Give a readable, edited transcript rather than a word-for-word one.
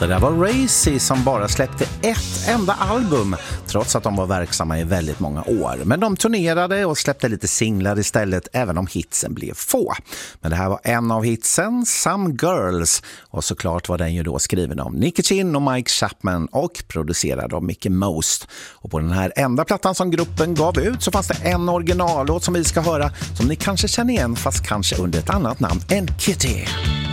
Det där var Racy som bara släppte ett enda album trots att de var verksamma i väldigt många år. Men de turnerade och släppte lite singlar istället, även om hitsen blev få. Men det här var en av hitsen, Some Girls. Och såklart var den ju då skriven av Nicky Chinn och Mike Chapman och producerad av Mickey Most. Och på den här enda plattan som gruppen gav ut så fanns det en originallåt som vi ska höra som ni kanske känner igen, fast kanske under ett annat namn än Kitty.